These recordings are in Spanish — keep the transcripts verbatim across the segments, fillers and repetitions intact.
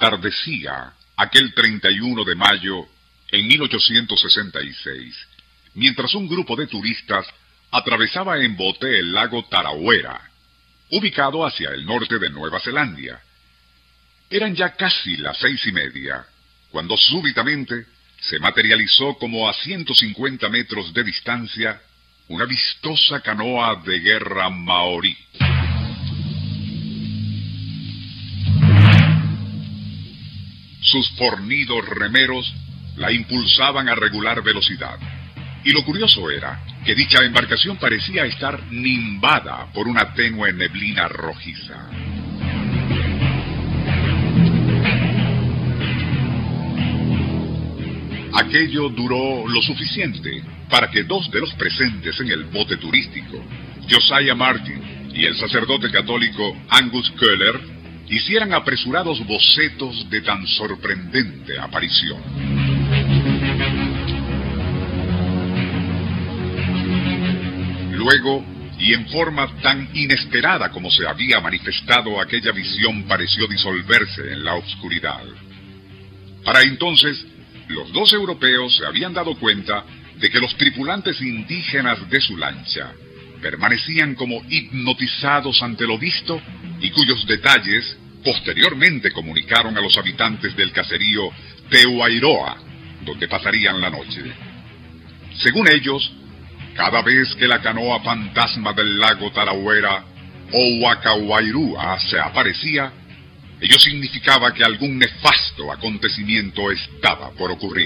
Atardecía aquel treinta y uno de mayo en mil ochocientos sesenta y seis, mientras un grupo de turistas atravesaba en bote el lago Tarawera, ubicado hacia el norte de Nueva Zelanda. Eran ya casi las seis y media, cuando súbitamente se materializó como a ciento cincuenta metros de distancia una vistosa canoa de guerra maorí. Sus fornidos remeros la impulsaban a regular velocidad, y lo curioso era que dicha embarcación parecía estar nimbada por una tenue neblina rojiza. Aquello duró lo suficiente para que dos de los presentes en el bote turístico, Josiah Martin y el sacerdote católico Angus Köhler, hicieran apresurados bocetos de tan sorprendente aparición. Luego, y en forma tan inesperada como se había manifestado, aquella visión pareció disolverse en la oscuridad. Para entonces, los dos europeos se habían dado cuenta de que los tripulantes indígenas de su lancha permanecían como hipnotizados ante lo visto y cuyos detalles posteriormente comunicaron a los habitantes del caserío Tehuairoa, donde pasarían la noche. Según ellos, cada vez que la canoa fantasma del lago Tarawera o Wakawairua se aparecía, ello significaba que algún nefasto acontecimiento estaba por ocurrir.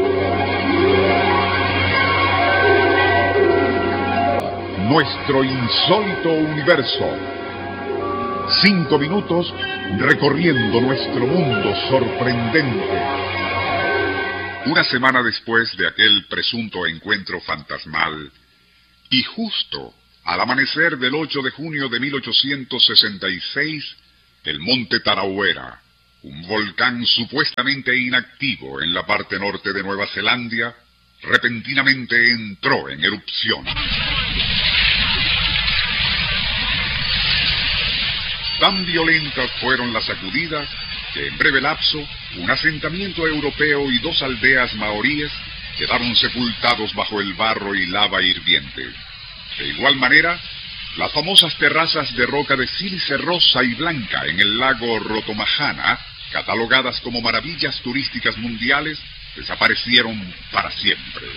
Nuestro insólito universo. Cinco minutos recorriendo nuestro mundo sorprendente. Una semana después de aquel presunto encuentro fantasmal, y justo al amanecer del ocho de junio de mil ochocientos sesenta y seis, el monte Tarawera, un volcán supuestamente inactivo en la parte norte de Nueva Zelanda, repentinamente entró en erupción. Tan violentas fueron las sacudidas que en breve lapso un asentamiento europeo y dos aldeas maoríes quedaron sepultados bajo el barro y lava hirviente. De igual manera, las famosas terrazas de roca de sílice rosa y blanca en el lago Rotomahana, catalogadas como maravillas turísticas mundiales, desaparecieron para siempre.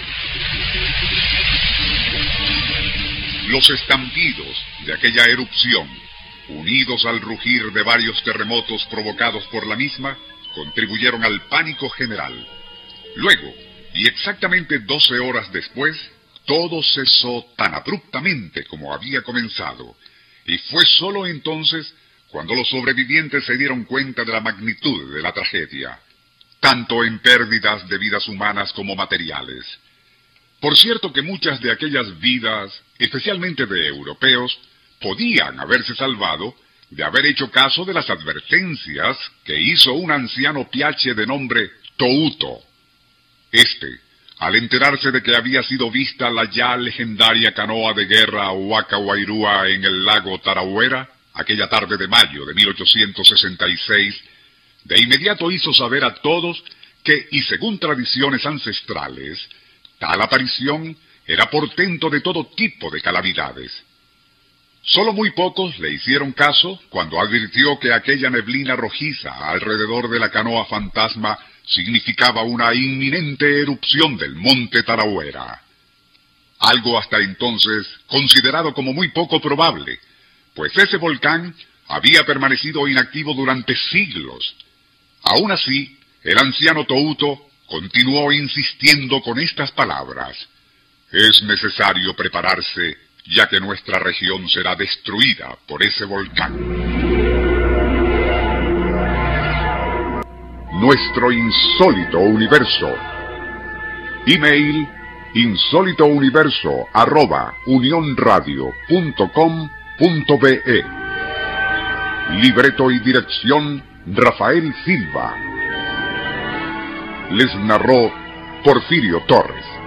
Los estampidos de aquella erupción, unidos al rugir de varios terremotos provocados por la misma, contribuyeron al pánico general. Luego, y exactamente doce horas después, todo cesó tan abruptamente como había comenzado, y fue sólo entonces cuando los sobrevivientes se dieron cuenta de la magnitud de la tragedia, tanto en pérdidas de vidas humanas como materiales. Por cierto que muchas de aquellas vidas, especialmente de europeos, podían haberse salvado de haber hecho caso de las advertencias que hizo un anciano piache de nombre Touto. Este, al enterarse de que había sido vista la ya legendaria canoa de guerra Wakawairua en el lago Tarawera, aquella tarde de mayo de mil ochocientos sesenta y seis, de inmediato hizo saber a todos que, y según tradiciones ancestrales, tal aparición era portento de todo tipo de calamidades. Solo muy pocos le hicieron caso cuando advirtió que aquella neblina rojiza alrededor de la canoa fantasma significaba una inminente erupción del monte Tarawera. Algo hasta entonces considerado como muy poco probable, pues ese volcán había permanecido inactivo durante siglos. Aún así, el anciano Touto continuó insistiendo con estas palabras: es necesario prepararse, ya que nuestra región será destruida por ese volcán. Nuestro insólito universo. Email insólitouniverso arroba unionradio punto com punto be. Libreto y dirección Rafael Silva. Les narró Porfirio Torres.